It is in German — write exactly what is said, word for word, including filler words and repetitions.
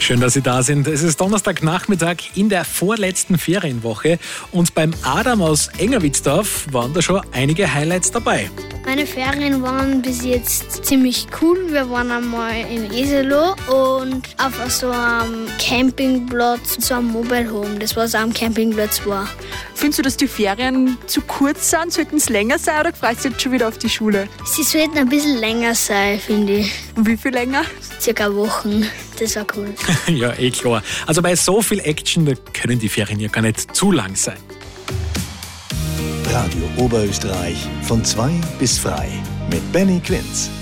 Schön, dass Sie da sind. Es ist Donnerstagnachmittag in der vorletzten Ferienwoche und beim Adam aus Engerwitzdorf waren da schon einige Highlights dabei. Meine Ferien waren bis jetzt ziemlich cool. Wir waren einmal in Eselow und auf so einem Campingplatz, so einem Mobile Home. Das war so am Campingplatz war. Findest du, dass die Ferien zu kurz sind? Sollten es länger sein oder freust du dich jetzt schon wieder auf die Schule? Sie sollten ein bisschen länger sein, finde ich. Und wie viel länger? Circa Wochen. Das war cool. Ja, eh klar. Also bei so viel Action, da können die Ferien ja gar nicht zu lang sein. Radio Oberösterreich von zwei bis frei mit Benny Quinz.